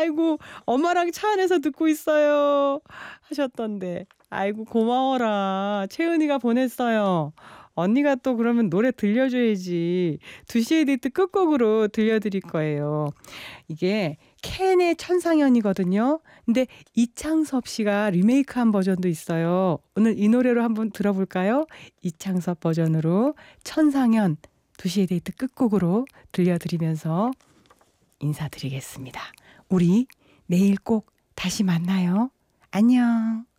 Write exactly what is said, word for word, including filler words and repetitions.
아이고 엄마랑 차 안에서 듣고 있어요 하셨던데 아이고 고마워라. 채은이가 보냈어요. 언니가 또 그러면 노래 들려줘야지. 두 시의 데이트 끝곡으로 들려드릴 거예요. 이게 캔의 천상연이거든요. 근데 이창섭 씨가 리메이크한 버전도 있어요. 오늘 이 노래로 한번 들어볼까요? 이창섭 버전으로 천상연 두 시의 데이트 끝곡으로 들려드리면서 인사드리겠습니다. 우리 내일 꼭 다시 만나요. 안녕.